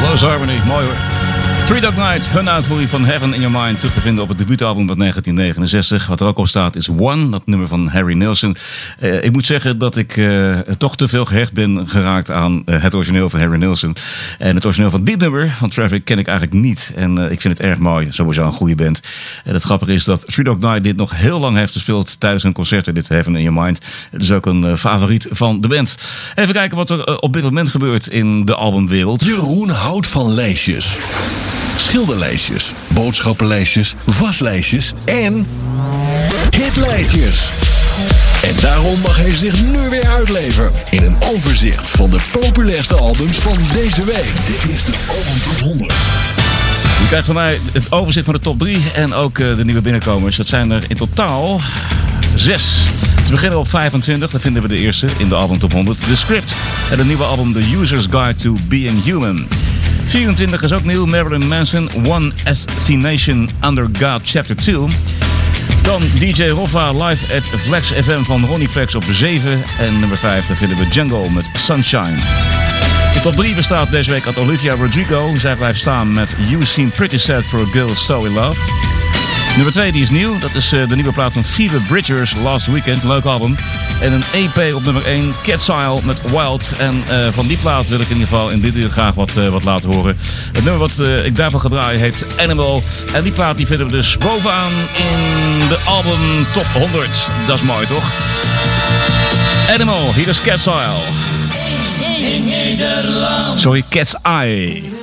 Close Harmony, mooi hoor. Three Dog Night, hun uitvoering van Heaven in Your Mind, terug te vinden op het debuutalbum uit 1969. Wat er ook op staat is One, dat nummer van Harry Nilsson. Ik moet zeggen dat ik toch te veel gehecht ben geraakt aan het origineel van Harry Nilsson. En het origineel van dit nummer, van Traffic, ken ik eigenlijk niet. En ik vind het erg mooi, sowieso een goede band. En het grappige is dat Three Dog Night dit nog heel lang heeft gespeeld tijdens hun concerten, dit Heaven in Your Mind. Het is ook een favoriet van de band. Even kijken wat er op dit moment gebeurt in de albumwereld. Jeroen houdt van lijstjes. Schilderlijstjes, boodschappenlijstjes, waslijstjes en hitlijstjes. En daarom mag hij zich nu weer uitleven in een overzicht van de populairste albums van deze week. Dit is de Album Top 100. Je krijgt van mij het overzicht van de top 3 en ook de nieuwe binnenkomers. Dat zijn er in totaal 6. Te beginnen op 25, daar vinden we de eerste in de Album Top 100. The Script en het nieuwe album The User's Guide to Being Human. 24 is ook nieuw, Marilyn Manson, One Assination Under God Chapter 2. Dan DJ Roffa live at Flex FM van Ronnie Flex op 7. En nummer 5, daar vinden we Jungle met Sunshine. De top 3 bestaat deze week uit Olivia Rodrigo. Zij blijft staan met You Seem Pretty Sad for a Girl So In Love. Nummer 2 die is nieuw, dat is de nieuwe plaat van Phoebe Bridgers, Last Weekend, leuk album. En een EP op nummer 1, Cat's Isle met Wild. En van die plaat wil ik in ieder geval in dit uur graag wat laten horen. Het nummer wat ik daarvan ga draaien heet Animal. En die plaat die vinden we dus bovenaan in de album Top 100. Dat is mooi toch? Animal, hier is Cat's Isle. Sorry, Cat's Eye.